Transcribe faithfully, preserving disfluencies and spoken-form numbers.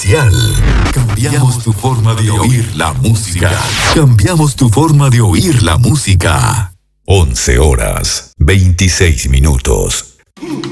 especial. Cambiamos tu forma de oír la música. Cambiamos tu forma de oír la música. once horas, veintiséis minutos.